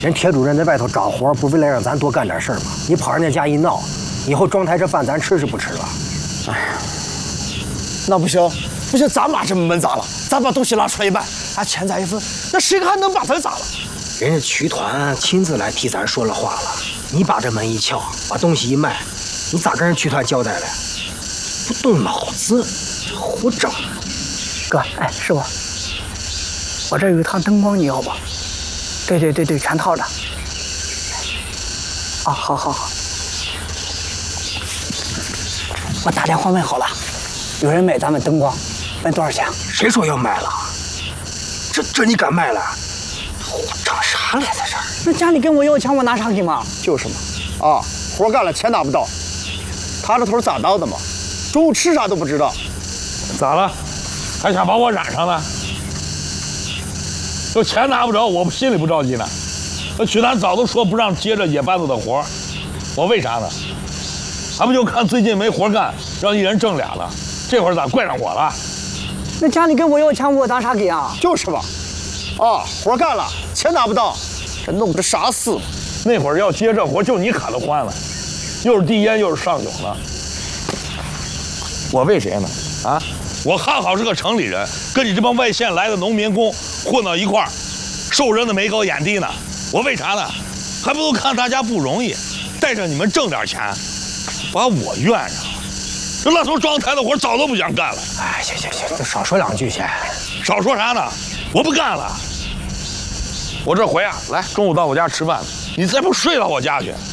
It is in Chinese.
人铁主任在外头找活，不为了让咱多干点事儿吗？你跑人家家一闹，以后庄台这饭咱吃是不吃了？ 哎呀，那不行，不行，咱把这门砸了，咱把东西拿出来一卖，俺钱咱一分，那谁还能把门砸了？ 人家曲团亲自来替咱说了话了，你把这门一撬，把东西一卖，你咋跟人曲团交代嘞？不动脑子，胡整！ 哥，哎，师傅，我这有一套灯光，你要不？对，全套的。啊，好，我打电话问好了，有人买咱们灯光，问多少钱？ 谁说要卖了？这你敢卖了？胡整啥嘞，在这儿？ 那家里跟我要钱，我拿啥给嘛？ 就是嘛，啊，活干了钱拿不到，他这头咋当的嘛？中午吃啥都不知道。 咋了？还想把我染上了？这钱拿不着，我心里不着急呢。那曲团早都说不让接这野班子的活，我为啥呢？还不就看最近没活干，让一人挣俩了，这会儿咋怪上我了？ 那家里跟我要钱，我拿啥给啊？ 就是吧，啊，活干了钱拿不到，这弄个啥事？ 那会儿要接这活，就你卡得欢了，又是递烟又是上酒了。我为谁呢？啊，我还好是个城里人，跟你这帮外县来的农民工混到一块儿，受人的眉高眼低呢。我为啥呢？还不都看大家不容易，带着你们挣点钱，把我怨上。这那头装台的活早都不想干了。 哎，行，就少说两句先。 少说啥呢？我不干了。我这回啊，来中午到我家吃饭，你再不睡到我家去，